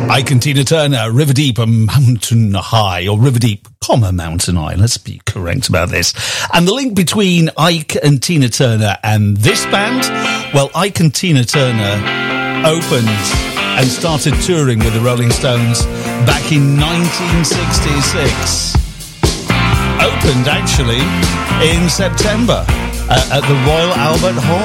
Ike and Tina Turner, River Deep and Mountain High, or River Deep, Mountain High. Let's be correct about this. And the link between Ike and Tina Turner and this band, well, Ike and Tina Turner opened and started touring with the Rolling Stones back in 1966. Opened, actually, in September at the Royal Albert Hall.